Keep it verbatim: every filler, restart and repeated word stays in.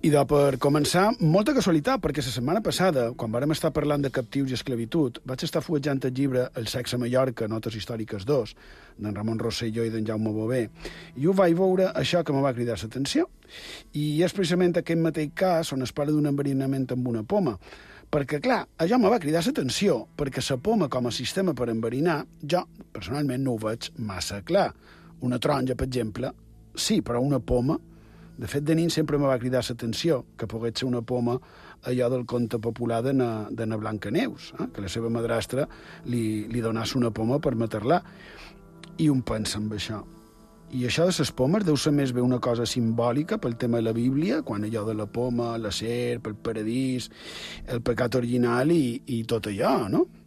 I de per començar, molta casualitat, perquè la setmana passada, quan vàrem estar parlant de captius i esclavitud, vaig estar fuetjant el llibre El sexe a Mallorca, notes històriques dos, d'en Ramon Rosselló i d'en Jaume Bové, i ho vaig veure això que me va cridar l'atenció. I és precisament aquest mateix cas on es parla d'un enverinament amb una poma. Perquè, clar, això me va cridar l'atenció, perquè la poma com a sistema per enverinar, jo, personalment, no ho veig massa clar. Una taronja, per exemple, sí, però una poma. De fet, de nin sempre me va cridar l'atenció que pogués ser una poma allò del conte popular de na, de na Blancaneus, eh? Que la seva madrastra li, li donàs una poma per matar-la. I un pensa amb això. I això de les pomes deu ser més bé una cosa simbòlica pel tema de la Bíblia, quan allò de la poma, la serp, el paradís, el pecat original i, i tot allò, no?